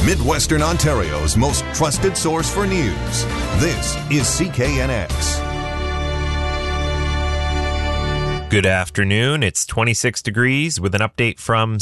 Midwestern Ontario's most trusted source for news. This is CKNX. Good afternoon. It's 26 degrees with an update from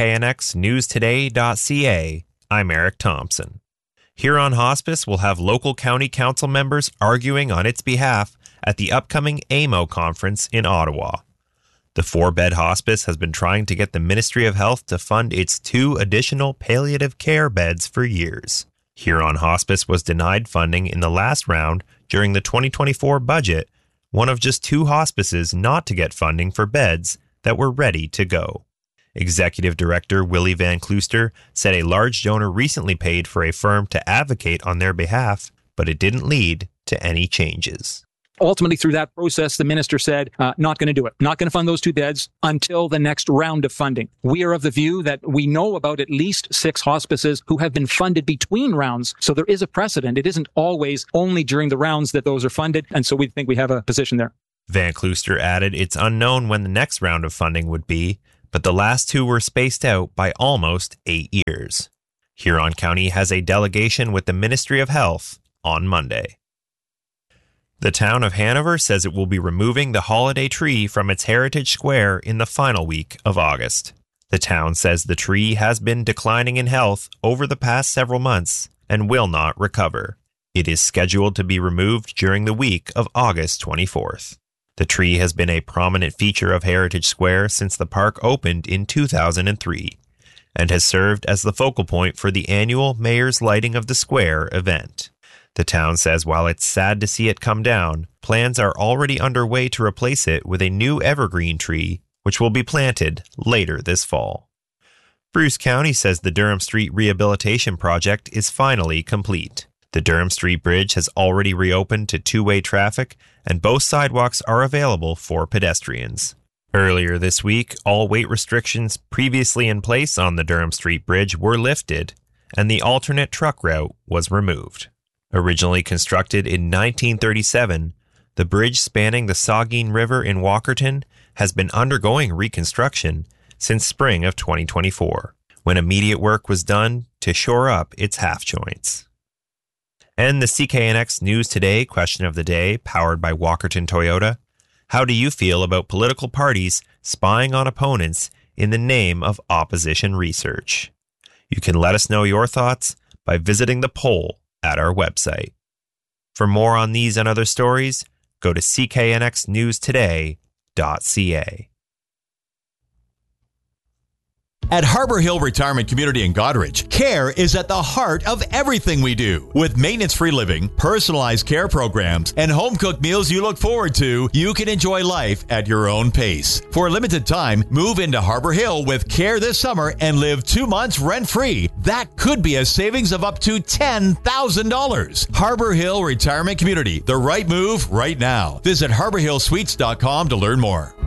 CKNXNewsToday.ca. I'm Eric Thompson. Huron Hospice will have local county council members arguing on its behalf at the upcoming AMO conference in Ottawa. The 4-bed hospice has been trying to get the Ministry of Health to fund its 2 additional palliative care beds for years. Huron Hospice was denied funding in the last round during the 2024 budget, one of just 2 hospices not to get funding for beds that were ready to go. Executive Director Willie Van Klooster said a large donor recently paid for a firm to advocate on their behalf, but it didn't lead to any changes. Ultimately, through that process, the minister said, not going to do it. Not going to fund those 2 beds until the next round of funding. We are of the view that we know about at least 6 hospices who have been funded between rounds. So there is a precedent. It isn't always only during the rounds that those are funded. And so we think we have a position there. Van Klooster added it's unknown when the next round of funding would be, but the last 2 were spaced out by almost 8 years. Huron County has a delegation with the Ministry of Health on Monday. The town of Hanover says it will be removing the holiday tree from its Heritage Square in the final week of August. The town says the tree has been declining in health over the past several months and will not recover. It is scheduled to be removed during the week of August 24th. The tree has been a prominent feature of Heritage Square since the park opened in 2003 and has served as the focal point for the annual Mayor's Lighting of the Square event. The town says while it's sad to see it come down, plans are already underway to replace it with a new evergreen tree, which will be planted later this fall. Bruce County says the Durham Street Rehabilitation Project is finally complete. The Durham Street Bridge has already reopened to 2-way traffic, and both sidewalks are available for pedestrians. Earlier this week, all weight restrictions previously in place on the Durham Street Bridge were lifted, and the alternate truck route was removed. Originally constructed in 1937, the bridge spanning the Saugeen River in Walkerton has been undergoing reconstruction since spring of 2024, when immediate work was done to shore up its half joints. And the CKNX News Today question of the day, powered by Walkerton Toyota. How do you feel about political parties spying on opponents in the name of opposition research? You can let us know your thoughts by visiting the poll at our website. For more on these and other stories, go to cknxnewstoday.ca. At Harbor Hill Retirement Community in Goderich, care is at the heart of everything we do. With maintenance-free living, personalized care programs, and home-cooked meals you look forward to, you can enjoy life at your own pace. For a limited time, move into Harbor Hill with care this summer and live 2 months rent-free. That could be a savings of up to $10,000. Harbor Hill Retirement Community, the right move right now. Visit harborhillsuites.com to learn more.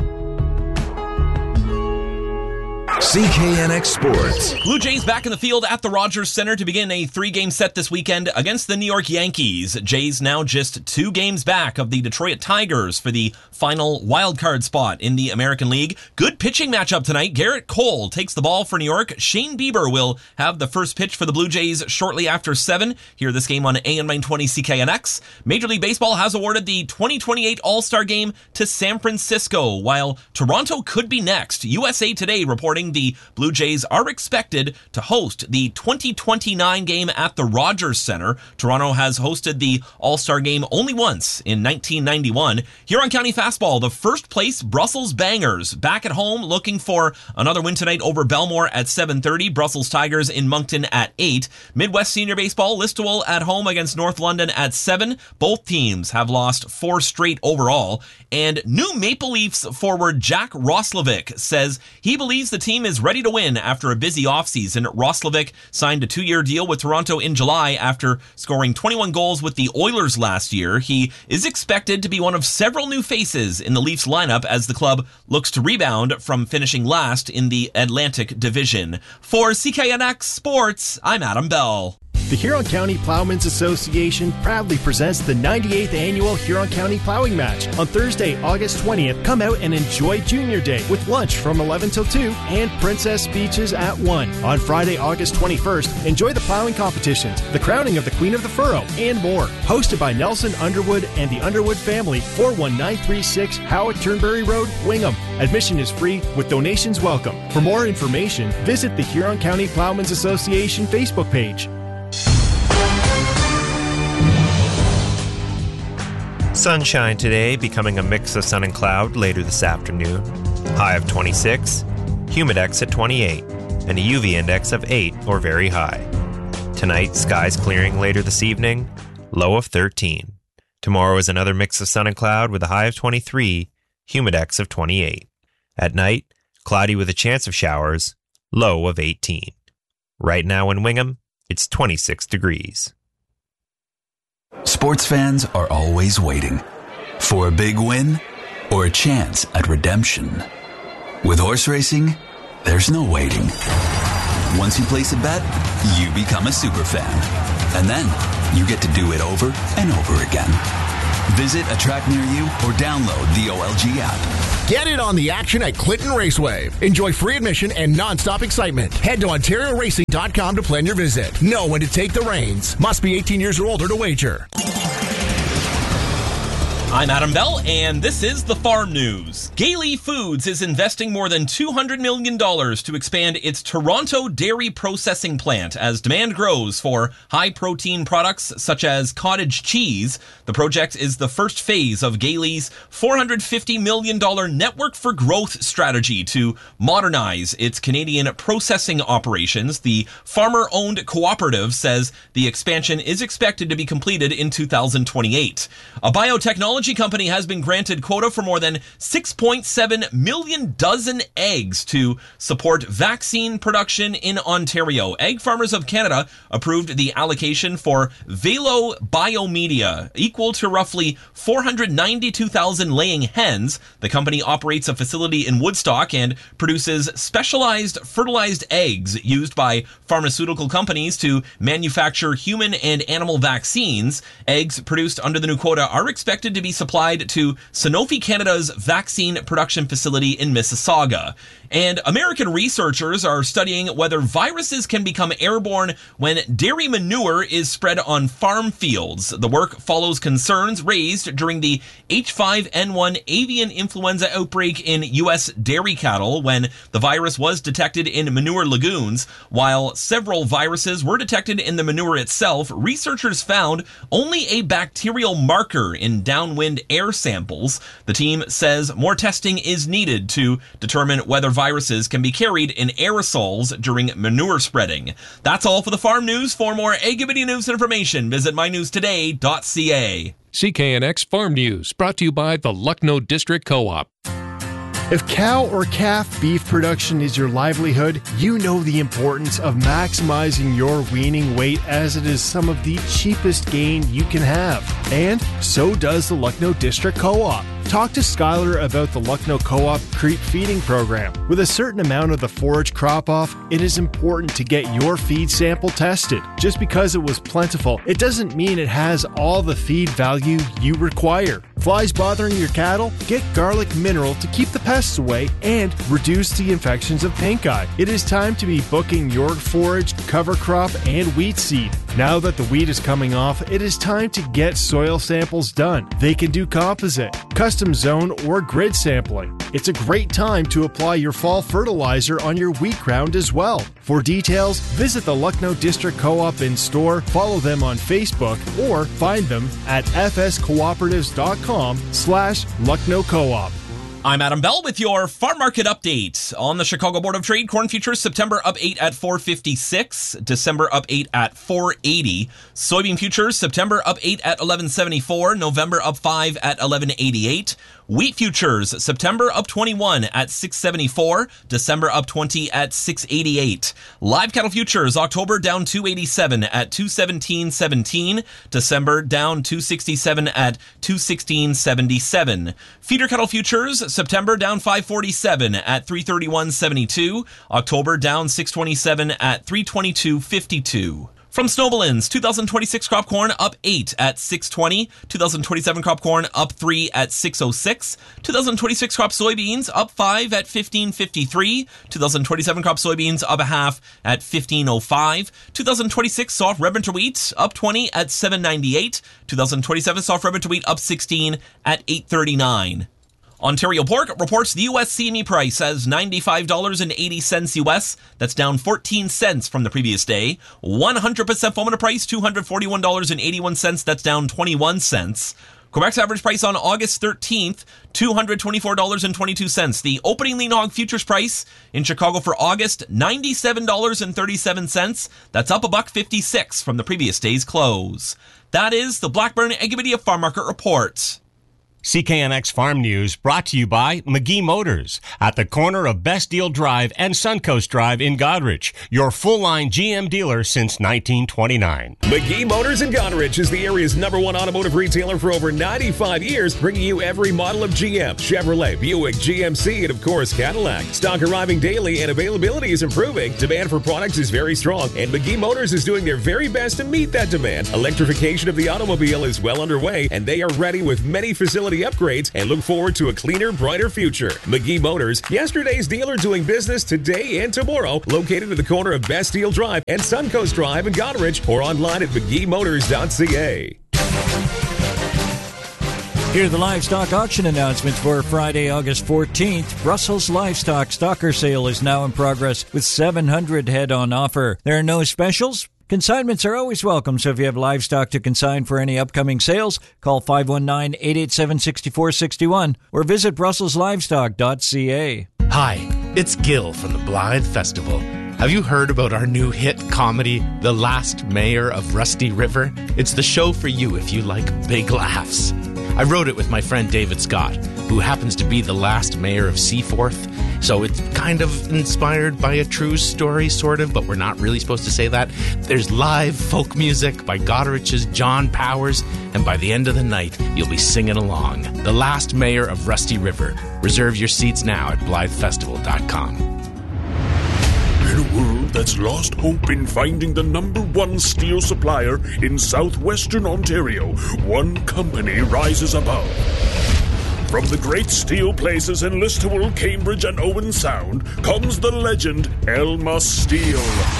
CKNX Sports. Blue Jays back in the field at the Rogers Center to begin a 3-game set this weekend against the New York Yankees. Jays now just 2 games back of the Detroit Tigers for the final wildcard spot in the American League. Good pitching matchup tonight. Garrett Cole takes the ball for New York. Shane Bieber will have the first pitch for the Blue Jays shortly after 7. Hear this game on AM 920 CKNX. Major League Baseball has awarded the 2028 All-Star Game to San Francisco, while Toronto could be next. USA Today reporting the Blue Jays are expected to host the 2029 game at the Rogers Center. Toronto has hosted the All-Star Game only once in 1991. Huron County Fastball, the first place Brussels Bangers back at home looking for another win tonight over Belmore at 7:30. Brussels Tigers in Moncton at 8. Midwest Senior Baseball, Listowel at home against North London at 7. Both teams have lost 4 straight overall. And new Maple Leafs forward Jack Roslovic says he believes the team is ready to win after a busy offseason. Roslovic signed a 2-year deal with Toronto in July after scoring 21 goals with the Oilers last year. He is expected to be one of several new faces in the Leafs lineup as the club looks to rebound from finishing last in the Atlantic Division. For CKNX Sports, I'm Adam Bell. The Huron County Plowmen's Association proudly presents the 98th Annual Huron County Plowing Match on Thursday, August 20th. Come out and enjoy Junior Day with lunch from 11 till 2 and Princess Speeches at 1. On Friday, August 21st, enjoy the plowing competitions, the crowning of the Queen of the Furrow, and more. Hosted by Nelson Underwood and the Underwood family, 41936 Howick Turnberry Road, Wingham. Admission is free with donations welcome. For more information, visit the Huron County Plowmen's Association Facebook page. Sunshine today, becoming a mix of sun and cloud later this afternoon. High of 26, humidex at 28, and a UV index of 8 or very high. Tonight, skies clearing later this evening, low of 13. Tomorrow is another mix of sun and cloud with a high of 23, humidex of 28. At night, cloudy with a chance of showers, low of 18. Right now in Wingham, it's 26 degrees. Sports fans are always waiting for a big win or a chance at redemption. With horse racing, there's no waiting. Once you place a bet, you become a super fan. And then you get to do it over and over again. Visit a track near you or download the OLG app. Get in on the action at Clinton Raceway. Enjoy free admission and non-stop excitement. Head to OntarioRacing.com to plan your visit. Know when to take the reins. Must be 18 years or older to wager. I'm Adam Bell, and this is the Farm News. Gailey Foods is investing more than $200 million to expand its Toronto dairy processing plant as demand grows for high-protein products such as cottage cheese. The project is the first phase of Gailey's $450 million Network for Growth strategy to modernize its Canadian processing operations. The farmer-owned cooperative says the expansion is expected to be completed in 2028. A biotechnology company has been granted quota for more than 6.7 million dozen eggs to support vaccine production in Ontario. Egg Farmers of Canada approved the allocation for Velo Biomedia, equal to roughly 492,000 laying hens. The company operates a facility in Woodstock and produces specialized fertilized eggs used by pharmaceutical companies to manufacture human and animal vaccines. Eggs produced under the new quota are expected to be supplied to Sanofi Canada's vaccine production facility in Mississauga. And American researchers are studying whether viruses can become airborne when dairy manure is spread on farm fields. The work follows concerns raised during the H5N1 avian influenza outbreak in U.S. dairy cattle when the virus was detected in manure lagoons. While several viruses were detected in the manure itself, researchers found only a bacterial marker in downwind air samples. The team says more testing is needed to determine whether viruses can be carried in aerosols during manure spreading. That's all for the Farm News. For more Agility News information, visit mynewstoday.ca. CKNX Farm News, brought to you by the Lucknow District Co-op. If cow or calf beef production is your livelihood, you know the importance of maximizing your weaning weight, as it is some of the cheapest gain you can have. And so does the Lucknow District Co-op. Talk to Skylar about the Lucknow Co-op Creep Feeding Program. With a certain amount of the forage crop off, it is important to get your feed sample tested. Just because it was plentiful, it doesn't mean it has all the feed value you require. Flies bothering your cattle? Get Garlic Mineral to keep the pests away and reduce the infections of pink eye. It is time to be booking your forage, cover crop, and wheat seed. Now that the wheat is coming off, it is time to get soil samples done. They can do composite, custom zone, or grid sampling. It's a great time to apply your fall fertilizer on your wheat ground as well. For details, visit the Lucknow District Co-op in store, follow them on Facebook, or find them at fscooperatives.com/Lucknow Co-op. I'm Adam Bell with your farm market update. On the Chicago Board of Trade, corn futures September up 8 at 456, December up 8 at 480. Soybean futures September up 8 at 1174, November up 5 at 1188. Wheat futures September up 21 at 674, December up 20 at 688. Live cattle futures October down 287 at 217.17, December down 267 at 216.77. Feeder cattle futures September down 547 at 331.72, October down 627 at 322.52. From Snowballins, 2026 crop corn up 8 at $6.20. 2027 crop corn up 3 at $6.06. 2026 crop soybeans up 5 at $15.53. 2027 crop soybeans up a half at $15.05. 2026 soft red winter wheat up 20 at $7.98. 2027 soft red winter wheat up 16 at $8.39. Ontario Pork reports the U.S. CME price as $95.80 U.S. That's down 14 cents from the previous day. 100% formula price, $241.81. That's down 21 cents. Quebec's average price on August 13th, $224.22. The opening lean hog futures price in Chicago for August, $97.37. That's up $1.56 from the previous day's close. That is the Blackburn Agrimedia Farm Market Report. CKNX Farm News brought to you by McGee Motors at the corner of Best Deal Drive and Suncoast Drive in Goderich, your full-line GM dealer since 1929. McGee Motors in Goderich is the area's #1 automotive retailer for over 95 years, bringing you every model of GM, Chevrolet, Buick, GMC, and of course Cadillac. Stock arriving daily and availability is improving. Demand for products is very strong, and McGee Motors is doing their very best to meet that demand. Electrification of the automobile is well underway, and they are ready with many facility upgrades and look forward to a cleaner, brighter future. McGee Motors, yesterday's dealer doing business today and tomorrow, located at the corner of Best Deal Drive and Suncoast Drive in Goderich, or online at McGeeMotors.ca. Here are the livestock auction announcements for Friday, August 14th. Brussels Livestock Stocker Sale is now in progress with 700 head on offer. There are no specials. Consignments are always welcome, so if you have livestock to consign for any upcoming sales, call 519-887-6461 or visit brusselslivestock.ca. Hi, it's Gil from the Blythe Festival. Have you heard about our new hit comedy, The Last Mayor of Rusty River? It's the show for you if you like big laughs. I wrote it with my friend David Scott, who happens to be the last mayor of Seaforth. So it's kind of inspired by a true story, sort of, but we're not really supposed to say that. There's live folk music by Goderich's John Powers, and by the end of the night, you'll be singing along. The Last Mayor of Rusty River. Reserve your seats now at BlytheFestival.com. In a world that's lost hope in finding the #1 steel supplier in southwestern Ontario, one company rises above. From the great steel places in Listowel, Cambridge, and Owen Sound comes the legend Elma Steel.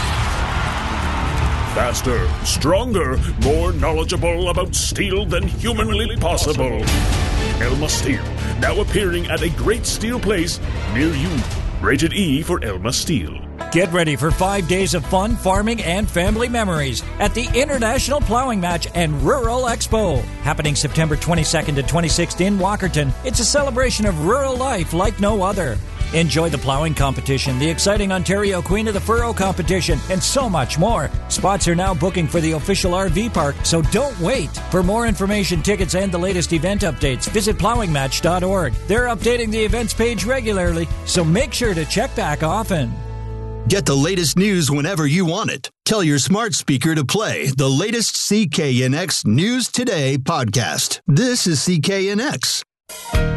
Faster, stronger, more knowledgeable about steel than humanly possible. Elma Steel, now appearing at a great steel place near you. Rated E for Elma Steel. Get ready for 5 days of fun, farming, and family memories at the International Plowing Match and Rural Expo. Happening September 22nd to 26th in Walkerton. It's a celebration of rural life like no other. Enjoy the plowing competition, the exciting Ontario Queen of the Furrow competition, and so much more. Spots are now booking for the official RV park, so don't wait. For more information, tickets, and the latest event updates, visit plowingmatch.org. They're updating the events page regularly, so make sure to check back often. Get the latest news whenever you want it. Tell your smart speaker to play the latest CKNX News Today podcast. This is CKNX.